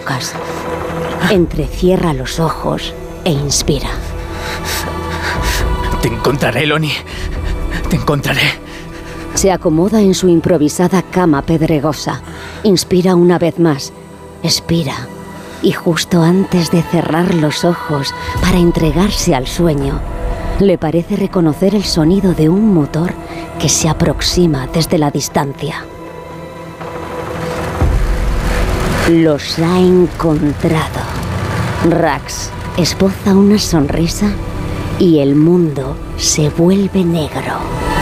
tocas. Entrecierra los ojos e inspira. Te encontraré, Lonnie. Te encontraré. Se acomoda en su improvisada cama pedregosa. Inspira una vez más. Expira. Y justo antes de cerrar los ojos para entregarse al sueño, le parece reconocer el sonido de un motor que se aproxima desde la distancia. Los ha encontrado. Rax esboza una sonrisa y el mundo se vuelve negro.